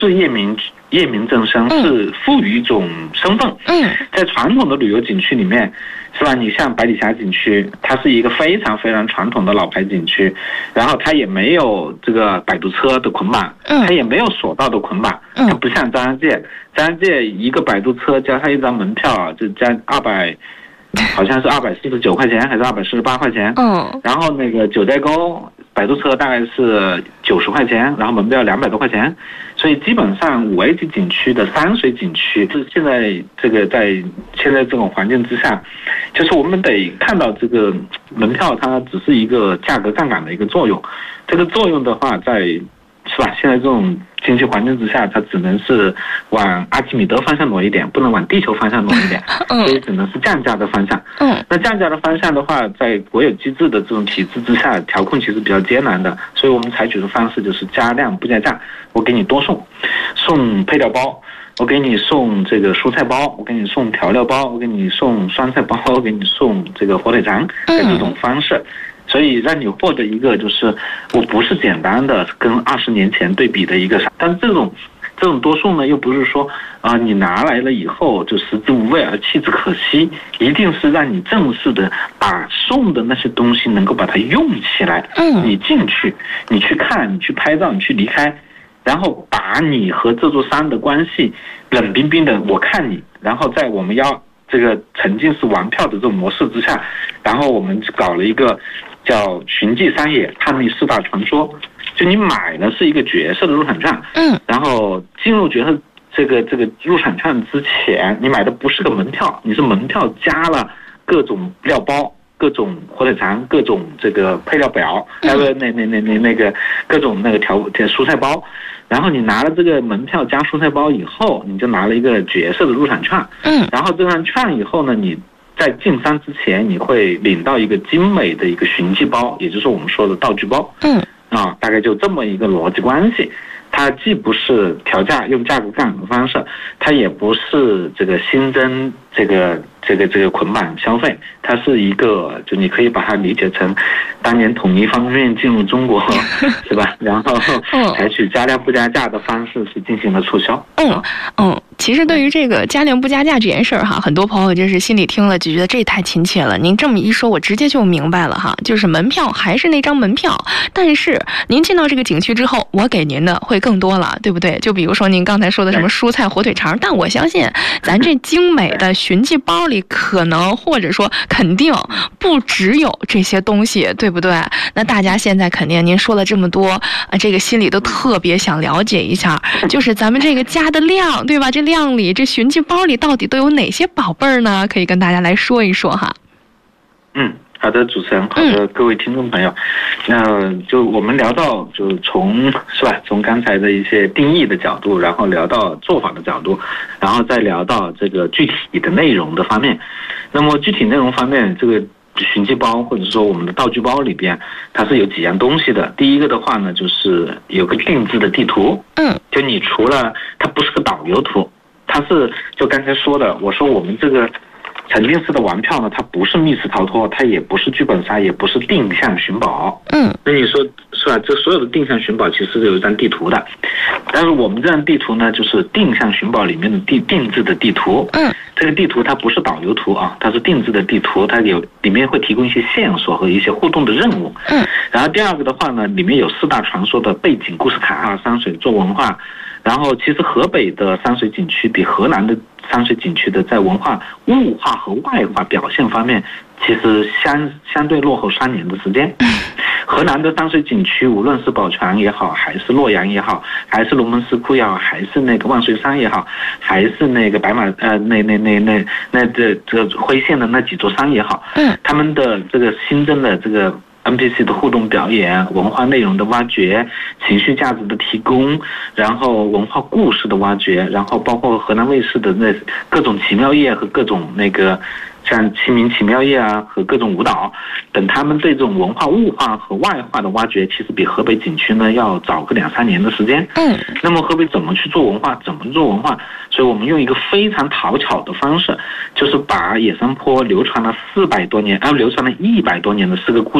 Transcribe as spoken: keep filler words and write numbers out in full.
是验明验明正身，是赋予一种身份。 嗯， 在传统的旅游景区里面，是吧？你像百里峡景区，它是一个非常非常传统的老牌景区，然后它也没有这个摆渡车的捆绑，它也没有索道的捆绑，它不像张家界，张家界一个摆渡车加上一张门票就加二百。好像是二百四十九块钱还是二百四十八块钱？ 嗯， 然后那个九寨沟摆渡车大概是九十块钱，然后门票两百多块钱，所以基本上五 A 级景区的山水景区是现在这个在现在这种环境之下，就是我们得看到这个门票它只是一个价格杠杆的一个作用，这个作用的话在是吧？现在这种经济环境之下，它只能是往阿基米德方向挪一点，不能往地球方向挪一点，所以只能是降价的方向。 嗯， 那降价的方向的话，在国有机制的这种体制之下，调控其实比较艰难的，所以我们采取的方式就是加量不加价，我给你多送，送配料包。我给你送这个蔬菜包，我给你送调料包，我给你送酸菜包，我给你送这个火腿肠的这种方式，所以让你获得一个就是我不是简单的跟二十年前对比的一个，但是这种这种多送呢，又不是说啊、呃、你拿来了以后就食之无味而弃之可惜，一定是让你正式的把送的那些东西能够把它用起来， 嗯， 你进去，你去看，你去拍照，你去离开。然后把你和这座山的关系冷冰冰的我看你，然后在我们要这个沉浸式玩票的这种模式之下，然后我们搞了一个叫寻迹山野探秘四大传说，就你买的是一个角色的入场券， 嗯， 然后进入角色这个这个入场券之前，你买的不是个门票，你是门票加了各种料包。各种火腿肠，各种这个配料表，还有那那那那那个各种那个调蔬菜包，然后你拿了这个门票加蔬菜包以后，你就拿了一个角色的入场券， 嗯， 然后这张券以后呢，你在进山之前，你会领到一个精美的一个寻迹包，也就是我们说的道具包， 嗯， 啊，大概就这么一个逻辑关系。它既不是调价用价格杠杆的方式，它也不是这个新增这个这个这个捆绑消费，它是一个就你可以把它理解成当年统一方便面进入中国是吧？然后采取加量不加价的方式去进行了促销。 嗯嗯，其实对于这个加量不加价这件事儿哈，很多朋友就是心里听了就觉得这太亲切了。您这么一说，我直接就明白了哈，就是门票还是那张门票，但是您进到这个景区之后，我给您的会更多了，对不对？就比如说您刚才说的什么蔬菜火腿肠，但我相信咱这精美的寻迹包里可能或者说肯定不只有这些东西，对不对？那大家现在肯定您说了这么多啊，这个心里都特别想了解一下，就是咱们这个加的量，对吧？这量里这寻迹包里到底都有哪些宝贝儿呢？可以跟大家来说一说哈。 嗯。好的，主持人，好的，各位听众朋友，那就我们聊到，就从是吧，从刚才的一些定义的角度，然后聊到做法的角度，然后再聊到这个具体的内容的方面。那么具体内容方面，这个寻迹包或者说我们的道具包里边，它是有几样东西的。第一个的话呢，就是有个定制的地图， 嗯， 就你除了它不是个导游图，它是就刚才说的，我说我们这个。沉浸式的玩票呢，它不是密室逃脱，它也不是剧本杀，也不是定向寻宝。 嗯， 那你说是吧？这所有的定向寻宝其实是有一张地图的，但是我们这张地图呢，就是定向寻宝里面的定定制的地图。 嗯， 这个地图它不是导游图啊，它是定制的地图，它有里面会提供一些线索和一些互动的任务。 嗯， 然后第二个的话呢，里面有四大传说的背景故事卡啊，山水做文化。然后其实河北的山水景区比河南的山水景区的在文化物化和外化表现方面，其实相相对落后三年的时间。河南的山水景区，无论是宝泉也好，还是洛阳也好，还是龙门石窟也好，还是那个万岁山也好，还是那个白马呃那那那那那这这徽县的那几座山也好， 嗯， 他们的这个新增的这个。N P C 的互动表演、文化内容的挖掘、情绪价值的提供，然后文化故事的挖掘，然后包括河南卫视的那各种奇妙夜和各种那个像清明奇妙夜啊和各种舞蹈等，他们对这种文化物化和外化的挖掘，其实比河北景区呢要早个两三年的时间。 嗯， 那么河北怎么去做文化？怎么做文化？所以我们用一个非常讨巧的方式，就是把野山坡流传了四百多年，啊，流传了一百多年的四个故事。